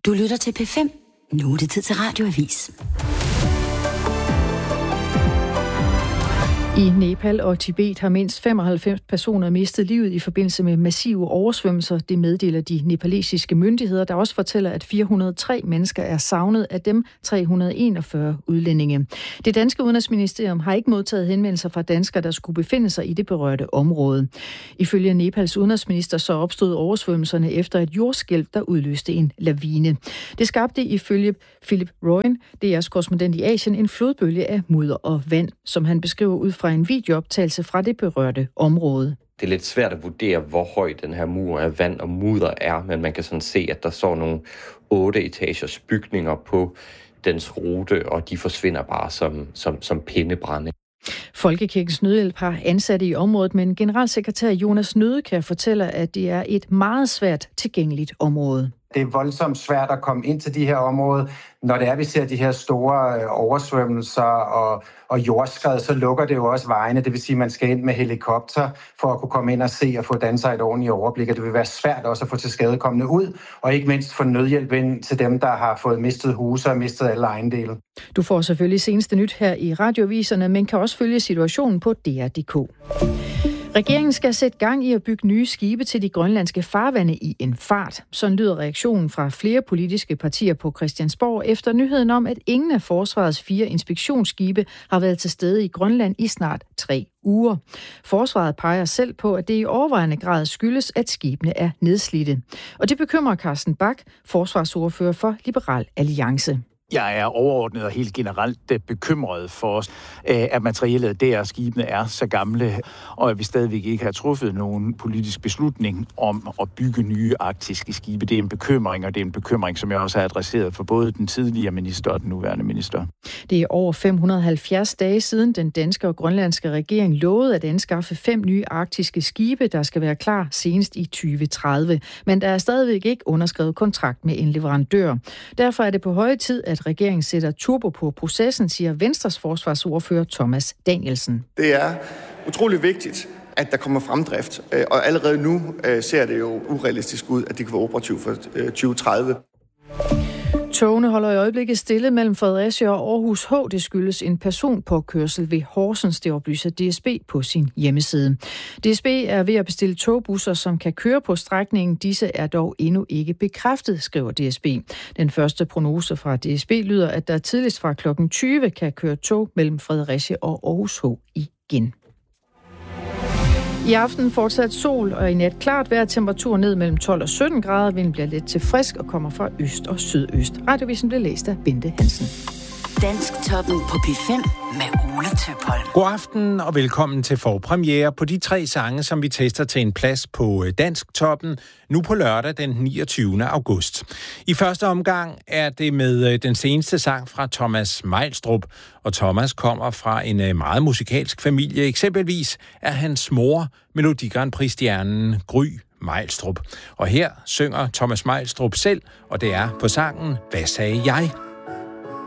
Du lytter til P5. Nu er det tid til Radioavis. I Nepal og Tibet har mindst 95 personer mistet livet i forbindelse med massive oversvømmelser. Det meddeler de nepalesiske myndigheder, der også fortæller, at 403 mennesker er savnet, af dem 341 udlændinge. Det danske udenrigsministerium har ikke modtaget henvendelser fra danskere, der skulle befinde sig i det berørte område. Ifølge Nepals udenrigsminister så opstod oversvømmelserne efter et jordskælv, der udløste en lavine. Det skabte ifølge Philip Royen, DR's korrespondent i Asien, en flodbølge af mudder og vand, som han beskriver ud fra en videooptagelse fra det berørte område. Det er lidt svært at vurdere, hvor høj den her mur af vand og mudder er, men man kan sådan se, at der står nogle 8-etagers bygninger på dens rute, og de forsvinder bare som pindebrænde. Folkekirkens Nødhjælp har ansatte i området, men generalsekretær Jonas Nødekær fortæller, at det er et meget svært tilgængeligt område. Det er voldsomt svært at komme ind til de her områder. Når det er, vi ser de her store oversvømmelser og jordskred, så lukker det jo også vejene. Det vil sige, at man skal ind med helikopter for at kunne komme ind og se og få dannet sig et ordentligt overblik. Og det vil være svært også at få tilskadekommende ud, og ikke mindst få nødhjælp ind til dem, der har fået mistet huse og mistet alle ejendele. Du får selvfølgelig seneste nyt her i radioaviserne, men kan også følge situationen på DR.dk. Regeringen skal sætte gang i at bygge nye skibe til de grønlandske farvande i en fart. Sådan lyder reaktionen fra flere politiske partier på Christiansborg efter nyheden om, at ingen af forsvarets 4 inspektionsskibe har været til stede i Grønland i snart 3 uger. Forsvaret peger selv på, at det i overvejende grad skyldes, at skibene er nedslidte. Og det bekymrer Carsten Bach, forsvarsordfører for Liberal Alliance. Jeg er overordnet og helt generelt bekymret for, at materiellet der skibene er så gamle, og at vi stadigvæk ikke har truffet nogen politisk beslutning om at bygge nye arktiske skibe. Det er en bekymring, og det er en bekymring, som jeg også har adresseret for både den tidligere minister og den nuværende minister. Det er over 570 dage siden den danske og grønlandske regering lovede at anskaffe 5 nye arktiske skibe, der skal være klar senest i 2030. Men der er stadigvæk ikke underskrevet kontrakt med en leverandør. Derfor er det på høje tid, at regeringen sætter turbo på processen, siger Venstres forsvarsordfører Thomas Danielsen. Det er utrolig vigtigt, at der kommer fremdrift, og allerede nu ser det jo urealistisk ud, at det kan være operativt for 2030. Togene holder i øjeblikket stille mellem Fredericia og Aarhus H. Det skyldes en personpåkørsel ved Horsens, det oplyser DSB på sin hjemmeside. DSB er ved at bestille togbusser, som kan køre på strækningen. Disse er dog endnu ikke bekræftet, skriver DSB. Den første prognose fra DSB lyder, at der tidligst fra kl. 20 kan køre tog mellem Fredericia og Aarhus H igen. I aften fortsat sol, og i nat klart vejr, temperatur ned mellem 12 og 17 grader. Vinden bliver let til frisk og kommer fra øst og sydøst. Radiovisen bliver læst af Bente Hansen. Dansktoppen på P5 med Ole Tøpholm. God aften og velkommen til forpremiere på de 3 sange, som vi tester til en plads på Dansktoppen nu på lørdag den 29. august. I første omgang er det med den seneste sang fra Thomas Meilstrup, og Thomas kommer fra en meget musikalsk familie. Eksempelvis er hans mor Melodi Grand Prix-stjernen Gry Meilstrup. Og her synger Thomas Meilstrup selv, og det er på sangen Hvad sagde jeg?